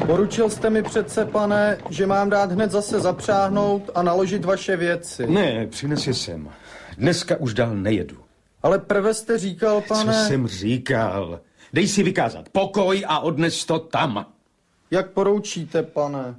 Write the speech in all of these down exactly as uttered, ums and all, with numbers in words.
Poručil jste mi přece, pane, že mám dát hned zase zapřáhnout a naložit vaše věci. Ne, přinesi sem. Dneska už dál nejedu. Ale prve jste říkal, pane... Co jsem říkal? Dej si vykázat pokoj a odnes to tam. Jak poroučíte, pane?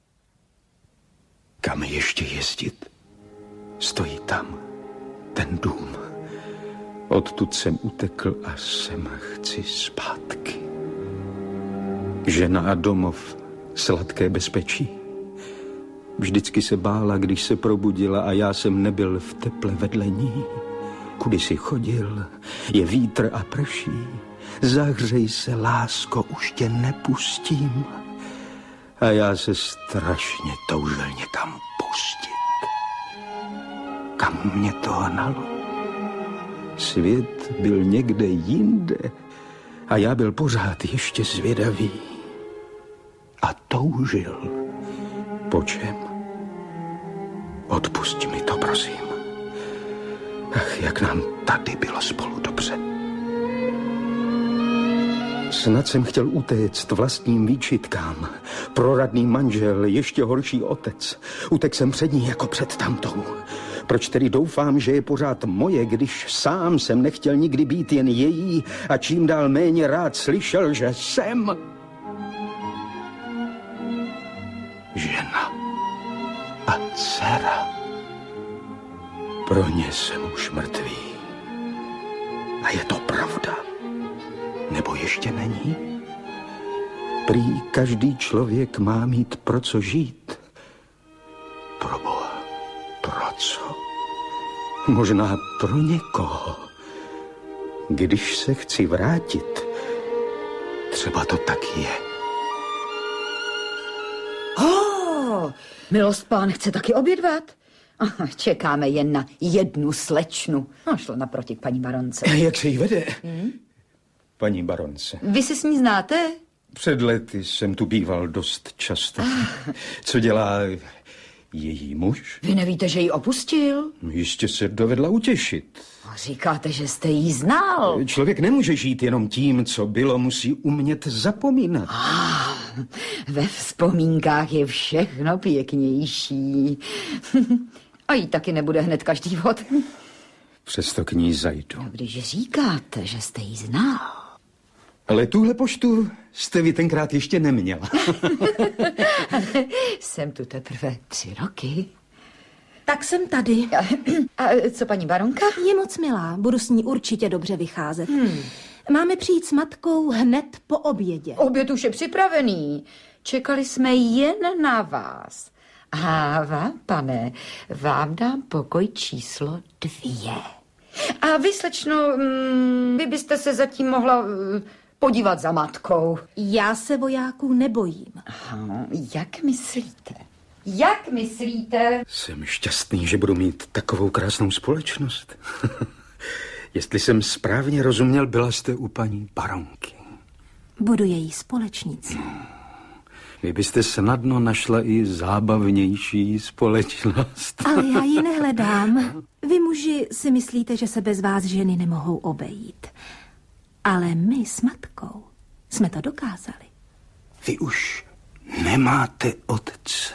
Kam ještě jezdit? Stojí tam ten dům. Odtud jsem utekl a sem chci zpátky. Žena a domov, sladké bezpečí. Vždycky se bála, když se probudila a já jsem nebyl v teple vedle ní. Kudy si chodil, je vítr a prší. Zahřej se, lásko, už tě nepustím. A já se strašně toužil někam pustit. Kam mě to hnalo? Svět byl někde jinde a já byl pořád ještě zvědavý. A toužil. Po čem? Odpusť mi to, prosím. Ach, jak nám tady bylo spolu dobře. Snad jsem chtěl utéct vlastním výčitkám. Proradný manžel, ještě horší otec. Utek jsem před ní jako před tamtou. Proč tedy doufám, že je pořád moje, když sám jsem nechtěl nikdy být jen její a čím dál méně rád slyšel, že jsem žena a dcera. Pro ně jsem už mrtvý. A je to pravda? Nebo ještě není? Prý každý člověk má mít pro co žít. Pro Boha, pro co? Možná pro někoho. Když se chci vrátit, třeba to tak je. Oh, milost pán chce taky obědvat. Aha, čekáme jen na jednu slečnu. No, šlo naproti k paní baronce. Jak se jí vede? Hmm? Paní baronce. Vy se s ní znáte? Před lety jsem tu býval dost často. Co dělá její muž? Vy nevíte, že ji opustil? Jistě se dovedla utěšit. Říkáte, že jste jí znal. Člověk nemůže žít jenom tím, co bylo, musí umět zapomínat. Ah, ve vzpomínkách je všechno pěknější. A jí taky nebude hned každý vod. Přesto k ní zajdu. No, když říkáte, že jste jí znal. Ale tuhle poštu jste vy tenkrát ještě neměla. Jsem tu teprve tři roky. Tak jsem tady. A, a co paní baronka? Je moc milá, budu s ní určitě dobře vycházet. Hmm. Máme přijít s matkou hned po obědě. Oběd už je připravený. Čekali jsme jen na vás. A vám, pane, vám dám pokoj číslo dvě. A vy, slečno, vy byste se zatím mohla podívat za matkou. Já se vojáků nebojím. Aha, jak myslíte? Jak myslíte? Jsem šťastný, že budu mít takovou krásnou společnost. Jestli jsem správně rozuměl, byla jste u paní baronky. Budu její společnicí. No, vy byste snadno našla i zábavnější společnost. Ale já ji nehledám. Vy muži si myslíte, že se bez vás ženy nemohou obejít. Ale my s matkou jsme to dokázali. Vy už nemáte otce?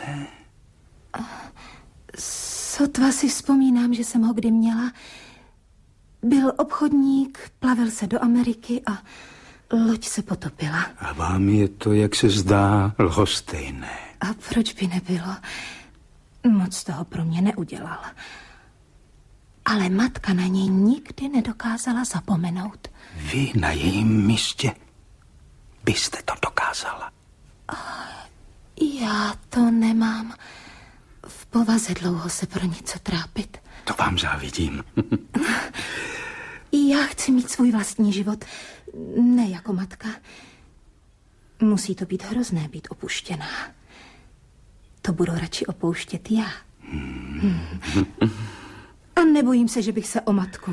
Sotva si vzpomínám, že jsem ho kdy měla. Byl obchodník, plavil se do Ameriky a loď se potopila. A vám je to, jak se zdá, lhostejné. A proč by nebylo? Moc toho pro mě neudělal. Ale matka na něj nikdy nedokázala zapomenout. Vy na jejím místě byste to dokázala. A já to nemám v povaze dlouho se pro něco trápit. To vám závidím. Já chci mít svůj vlastní život, ne jako matka. Musí to být hrozné být opuštěná. To budu radši opouštět já. Hmm. A nebojím se, že bych se o matku